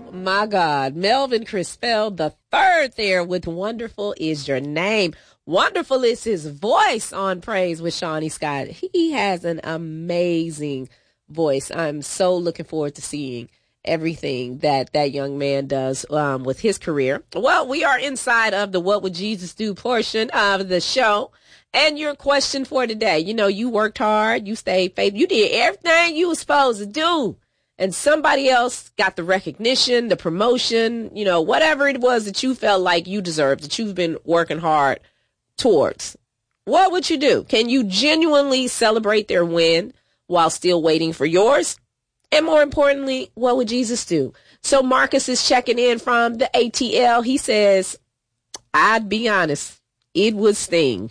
my God. Melvin Crispell the third there with Wonderful Is Your Name. Wonderful is his voice on Praise with Shawnee Scott. He has an amazing voice. I'm so looking forward to seeing everything that young man does with his career. Well, we are inside of the What Would Jesus Do portion of the show. And your question for today, you worked hard, you stayed faithful, you did everything you were supposed to do. And somebody else got the recognition, the promotion, whatever it was that you felt like you deserved, that you've been working hard towards. What would you do? Can you genuinely celebrate their win while still waiting for yours? And more importantly, what would Jesus do? So Marcus is checking in from the ATL. He says, I'd be honest. It would sting.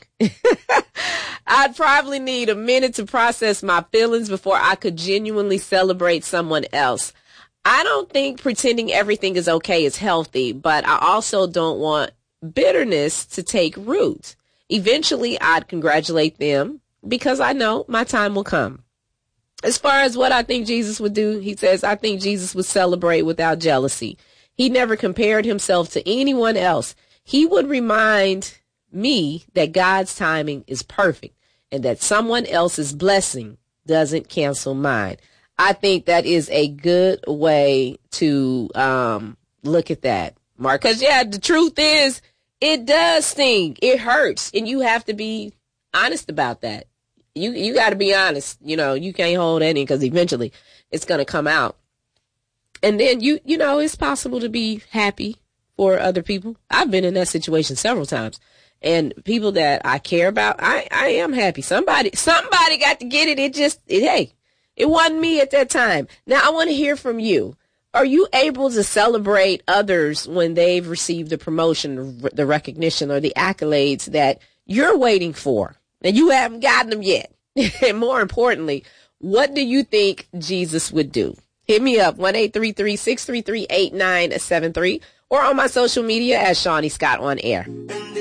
I'd probably need a minute to process my feelings before I could genuinely celebrate someone else. I don't think pretending everything is okay is healthy, but I also don't want bitterness to take root. Eventually, I'd congratulate them because I know my time will come. As far as what I think Jesus would do, he says, I think Jesus would celebrate without jealousy. He never compared himself to anyone else. He would remind me that God's timing is perfect and that someone else's blessing doesn't cancel mine. I think that is a good way to look at that, Mark. Because, the truth is, it does sting. It hurts. And you have to be honest about that. You got to be honest. You can't hold any because eventually it's going to come out. And then, it's possible to be happy for other people. I've been in that situation several times. And people that I care about, I am happy. Somebody got to get it. It wasn't me at that time. Now I want to hear from you. Are you able to celebrate others when they've received the promotion, the recognition, or the accolades that you're waiting for and you haven't gotten them yet? And more importantly, what do you think Jesus would do? Hit me up, 1-833-633-8973, or on my social media as Shawnee Scott on Air.